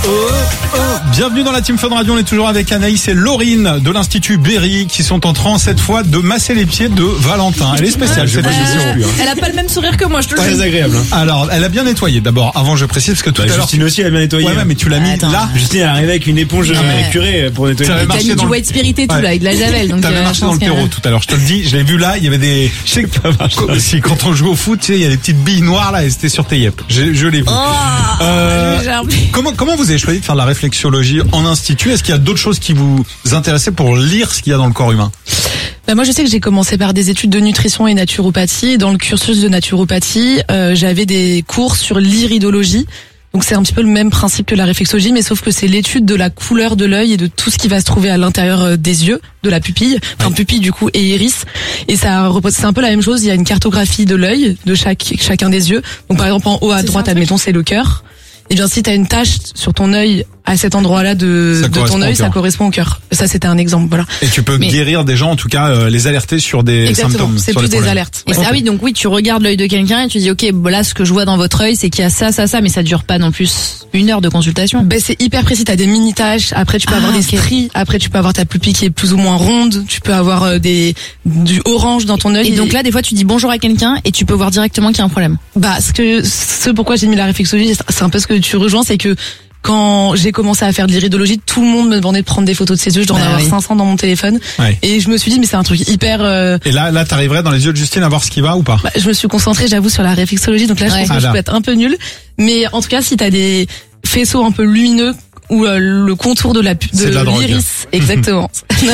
Bienvenue dans la Team Fun Radio, on est toujours avec Anaïs et Laurine de l'Institut Berry qui sont en train cette fois de masser les pieds de Valentin. Elle est spéciale cette émission. Elle a pas le même sourire que moi, je te le dis. Très agréable. Alors, elle a bien nettoyé d'abord, avant je précise, parce que tout à l'heure... Justine aussi a bien nettoyé. Ouais, mais tu l'as mis là. Justine est arrivée avec une éponge curée pour nettoyer. T'as mis du white spirit et tout là, avec de la javel. Donc t'avais marché dans le terreau tout à l'heure, je te le dis, je l'ai vu là, il y avait des... Je sais que si quand on joue au foot, tu sais, il y a des petites billes noires là et c'était sur tes yep. Je l'ai vu. Comment vous avez choisi de faire de la réflexologie en institut? Est-ce qu'il y a d'autres choses qui vous intéressaient pour lire ce qu'il y a dans le corps humain? Moi, je sais que j'ai commencé par des études de nutrition et naturopathie. Dans le cursus de naturopathie, j'avais des cours sur l'iridologie. Donc c'est un petit peu le même principe que la réflexologie, mais sauf que c'est l'étude de la couleur de l'œil et de tout ce qui va se trouver à l'intérieur des yeux, de la pupille, enfin pupille du coup et iris. Et ça repose, c'est un peu la même chose. Il y a une cartographie de l'œil de chacun des yeux. Donc par exemple en haut à droite, admettons c'est le cœur. Et bien si t'as une tache sur ton œil à cet endroit-là de ton œil, ça correspond au cœur. Ça c'était un exemple, voilà. Et tu peux guérir des gens, en tout cas les alerter sur des symptômes. C'est plus des alertes. Et oui, donc oui, tu regardes l'œil de quelqu'un et tu dis ok, là ce que je vois dans votre œil, c'est qu'il y a ça, mais ça dure pas non plus 1 heure de consultation. Ben c'est hyper précis. T'as des mini taches. Après tu peux avoir des stries. Après tu peux avoir ta pupille qui est plus ou moins ronde. Tu peux avoir du orange dans ton œil. Et donc là, des fois, tu dis bonjour à quelqu'un et tu peux voir directement qu'il y a un problème. Ce pourquoi j'ai mis la réflexologie, c'est un peu ce que tu rejoins, c'est que quand j'ai commencé à faire de l'iridologie, tout le monde me demandait de prendre des photos de ses yeux. Je dois en avoir 500 dans mon téléphone. Ouais. Et je me suis dit, mais c'est un truc hyper... Et là, t'arriverais dans les yeux de Justine à voir ce qui va ou pas? Je me suis concentrée, j'avoue, sur la réflexologie. Donc là, je pense que je peux être un peu nulle. Mais en tout cas, si t'as des faisceaux un peu lumineux, ou le contour de l'iris, exactement.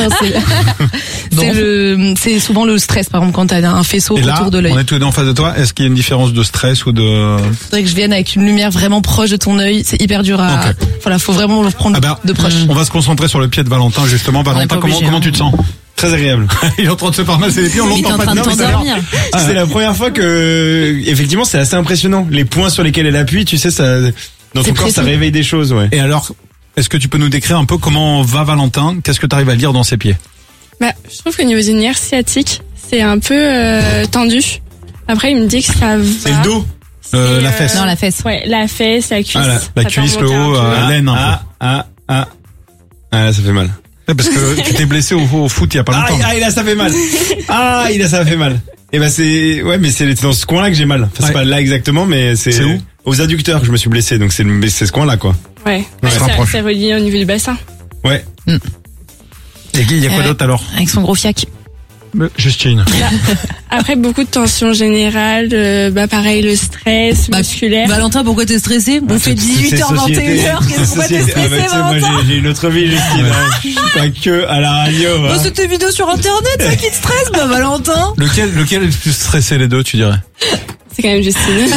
C'est souvent le stress, par exemple, quand t'as un faisceau autour de l'œil. On est tous les deux en face de toi. Est-ce qu'il y a une différence de stress ou de... Faudrait que je vienne avec une lumière vraiment proche de ton œil. C'est hyper dur à... Okay. Voilà, faut vraiment le prendre de proche. On va se concentrer sur le pied de Valentin, justement. Valentin, comment tu te sens? Très agréable. Il est en train de se faire masser les pieds, on l'entend pas bien. C'est la première fois que, effectivement, c'est assez impressionnant. Les points sur lesquels elle appuie, tu sais, ça, dans ton corps, ça réveille des choses, ouais. Et alors, est-ce que tu peux nous décrire un peu comment va Valentin? Qu'est-ce que tu arrives à lire dans ses pieds? Je trouve qu'au niveau du nerf sciatique, c'est un peu tendu. Après, il me dit que ça va. C'est le dos? La fesse. Non, la fesse. Ouais, la fesse, la cuisse. La cuisse, le haut, l'aine un peu. Ça fait mal. Ouais, parce que tu t'es blessé au foot il y a pas longtemps. Là, ça fait mal. Ça fait mal. Et mais c'est dans ce coin-là que j'ai mal. Enfin, c'est pas là exactement, mais c'est où? Aux adducteurs que je me suis blessé, donc c'est ce coin-là, quoi. Ouais. C'est relié au niveau du bassin. Ouais. Et il y a quoi d'autre alors? Avec son gros fiac. Justine. Après, beaucoup de tension générale, pareil, le stress musculaire. Valentin, pourquoi t'es stressé? On fait 18h, 21h, pourquoi t'es stressé, Valentin? Moi, j'ai une autre vie, Justine. Je suis pas que à la radio. C'est tes vidéos sur internet, ça qui te stresse, Valentin. Lequel est le plus stressé, les deux, tu dirais? C'est quand même Justine.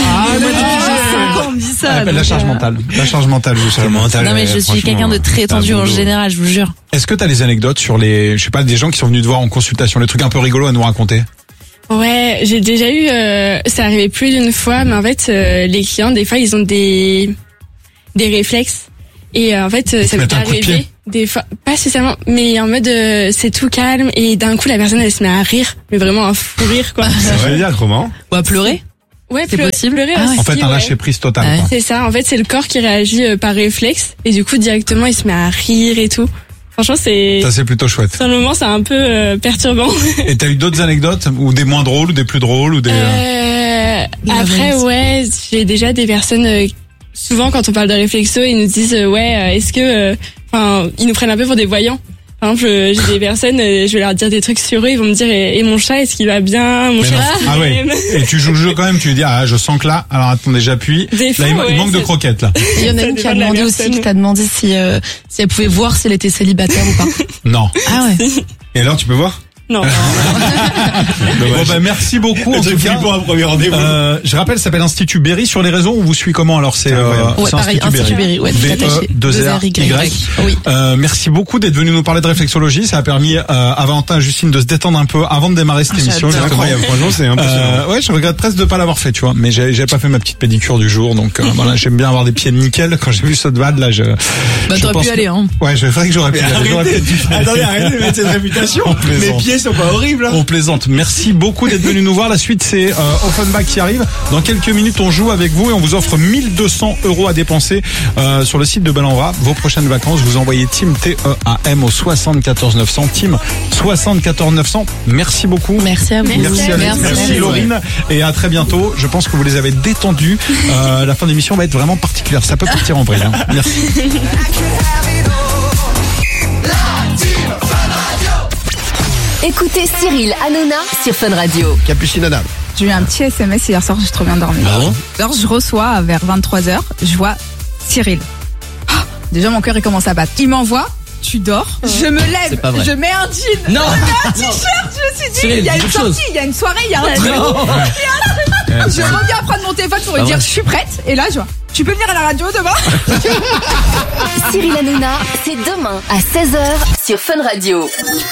On me dit ça. La charge mentale. Non, mais je suis quelqu'un de très tendu en général, je vous jure. Est-ce que t'as des anecdotes sur des gens qui sont venus te voir en consultation, les trucs un peu rigolos à nous raconter? Ouais, j'ai déjà eu, c'est arrivé plus d'une fois, mais en fait, les clients, des fois, ils ont des réflexes. Et en fait, ça m'est arrivé des fois, pas spécialement, mais en mode, c'est tout calme, et d'un coup, la personne, elle se met à rire, mais vraiment un fou rire, quoi. Ça veut dire comment? Ou à pleurer? Ouais, c'est possible. Pleurer aussi, en fait, un lâcher prise total. Ouais. C'est ça. En fait, c'est le corps qui réagit par réflexe, et du coup, directement, il se met à rire et tout. Franchement, c'est plutôt chouette. Sur le moment, c'est un peu perturbant. Et t'as eu d'autres anecdotes, ou des moins drôles, ou des plus drôles, ou des... Après, ouais, j'ai déjà des personnes. Souvent, quand on parle de réflexo, ils nous disent est-ce que, ils nous prennent un peu pour des voyants. Par exemple, j'ai des personnes, je vais leur dire des trucs sur eux, ils vont me dire et mon chat, est-ce qu'il va bien? Mon chat. Ah ouais. Et tu joues le jeu quand même, tu lui dis je sens que là, alors attendez, j'appuie. Là, il manque de croquettes là. Il y en a une qui a demandé aussi, qui t'a demandé si elle pouvait voir si elle était célibataire ou pas. Non. Ah ouais. Et alors, tu peux voir? Non. Merci beaucoup. En tout cas, pour un premier rendez-vous. Je rappelle, ça s'appelle Institut Berry. Sur les réseaux, on vous suit comment? Alors c'est pareil, Institut Berry. Ouais, B-E-2-R-Y. Oui. Merci beaucoup d'être venu nous parler de réflexologie. Ça a permis à Valentin et Justine de se détendre un peu avant de démarrer cette émission. C'est incroyable. Franchement, c'est impressionnant. Ouais, je regrette presque de pas l'avoir fait, tu vois. Mais j'avais pas fait ma petite pédicure du jour, donc voilà, j'aime bien avoir des pieds nickel. Quand j'ai vu ceVad là, t'aurais pu aller, hein. Ouais, je ferais que j'aurais pu aller. Attendez, arrêtez de mettre cette réputation. Mes pieds question, pas horrible. On plaisante. Merci beaucoup d'être venu nous voir. La suite, c'est Offenbach qui arrive. Dans quelques minutes, on joue avec vous et on vous offre 1200 € à dépenser sur le site de Bellenva. Vos prochaines vacances, vous envoyez Team TEAM au 74 900. Team 74 900. Merci beaucoup. Merci à vous. Merci Laurine. Et à très bientôt. Je pense que vous les avez détendus. La fin de l'émission va être vraiment particulière. Ça peut partir en vrille. Hein. Merci. Écoutez Cyril Hanouna sur Fun Radio. Capuchinada. J'ai eu un petit SMS hier soir, j'ai trop bien dormi. Ah bon? Alors je reçois vers 23h, je vois Cyril. Oh, déjà mon cœur il commence à battre. Il m'envoie, tu dors, je me lève, je mets un jean, je mets un t-shirt, je me suis dit, Cyril, il y a une quelque sortie, chose. il y a une soirée, il y a un truc. Je reviens prendre mon téléphone pour lui dire je suis prête. Et là je vois, tu peux venir à la radio demain? Cyril Hanouna, c'est demain à 16h sur Fun Radio.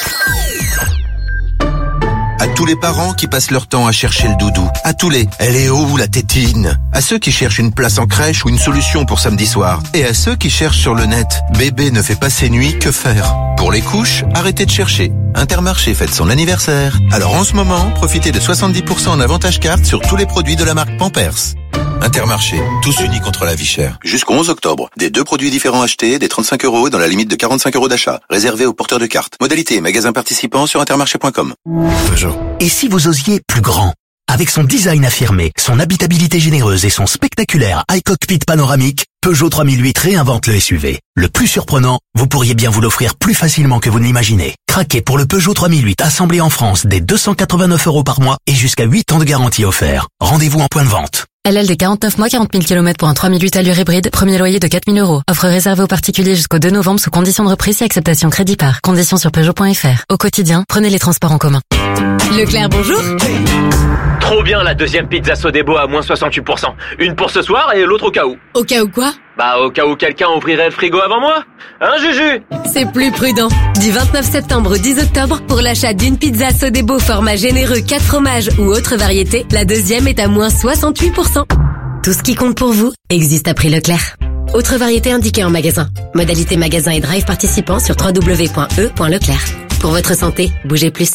À tous les parents qui passent leur temps à chercher le doudou. À tous les « elle est où la tétine ?» À ceux qui cherchent une place en crèche ou une solution pour samedi soir. Et à ceux qui cherchent sur le net « bébé ne fait pas ses nuits, que faire ?» Pour les couches, arrêtez de chercher. Intermarché fête son anniversaire. Alors en ce moment, profitez de 70% en avantage carte sur tous les produits de la marque Pampers. Intermarché, tous unis contre la vie chère. Jusqu'au 11 octobre, des 2 produits différents achetés, des 35 € dans la limite de 45 € d'achat. Réservé aux porteurs de cartes. Modalité et magasins participants sur intermarché.com. Peugeot. Et si vous osiez plus grand? Avec son design affirmé, son habitabilité généreuse et son spectaculaire iCockpit panoramique, Peugeot 3008 réinvente le SUV. Le plus surprenant, vous pourriez bien vous l'offrir plus facilement que vous ne l'imaginez. Craquez pour le Peugeot 3008 assemblé en France dès 289 € par mois et jusqu'à 8 ans de garantie offert. Rendez-vous en point de vente. LLD 49 mois, 40 000 km pour un 3008 allure hybride, premier loyer de 4 000 €. Offre réservée aux particuliers jusqu'au 2 novembre sous condition de reprise et acceptation crédit par. Conditions sur Peugeot.fr. Au quotidien, prenez les transports en commun. Leclerc, bonjour. Trop bien la deuxième pizza Sodebo à moins 68%. Une pour ce soir et l'autre au cas où. Au cas où quoi? Bah au cas où quelqu'un ouvrirait le frigo avant moi. Hein Juju? C'est plus prudent. Du 29 septembre au 10 octobre, pour l'achat d'une pizza Sodebo format généreux 4 fromages ou autre variété, la deuxième est à moins 68%. Tout ce qui compte pour vous existe à prix Leclerc. Autre variété indiquée en magasin. Modalité magasin et drive participant sur www.e.leclerc. Pour votre santé, bougez plus.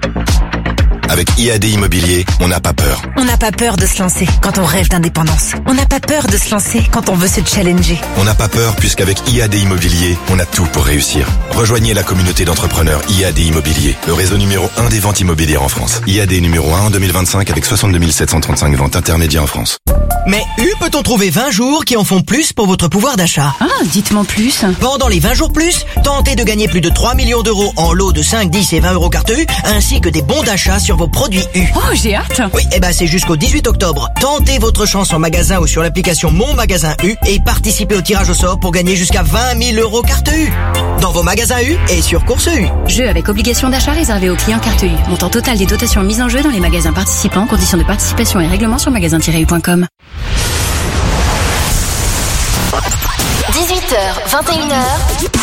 Avec IAD Immobilier, on n'a pas peur. On n'a pas peur de se lancer quand on rêve d'indépendance. On n'a pas peur de se lancer quand on veut se challenger. On n'a pas peur puisqu'avec IAD Immobilier, on a tout pour réussir. Rejoignez la communauté d'entrepreneurs IAD Immobilier, le réseau numéro 1 des ventes immobilières en France. IAD numéro 1 en 2025 avec 62 735 ventes intermédiaires en France. Mais peut-on trouver 20 jours qui en font plus pour votre pouvoir d'achat? Ah, dites-moi plus. Pendant les 20 jours plus, tentez de gagner plus de 3 millions d'euros en lots de 5, 10 et 20 € carte U, ainsi que des bons d'achat sur vos produits U. Oh, j'ai hâte. Oui, c'est jusqu'au 18 octobre. Tentez votre chance en magasin ou sur l'application Mon Magasin U et participez au tirage au sort pour gagner jusqu'à 20 000 € carte U. Dans vos magasins U et sur Course U. Jeu avec obligation d'achat réservé aux clients carte U. Montant total des dotations mises en jeu dans les magasins participants. Conditions de participation et règlements sur magasin-u.com. 18h, 21h.